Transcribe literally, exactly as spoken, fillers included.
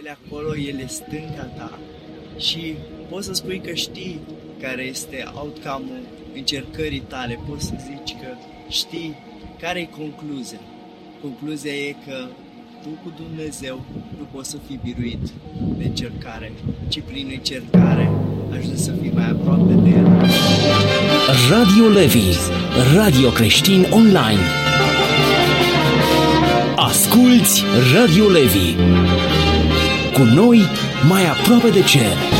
ele acolo, ele stânga ta și poți să spui că știi care este outcome-ul încercării tale, poți să zici că știi care e concluzia. Concluzia e că tu cu Dumnezeu nu poți să fii biruit de încercare, ci prin încercare ajungi să fii mai aproape de El. Radio Levi, radio creștin online. Asculți Radio Levi. Cu noi mai aproape de cer.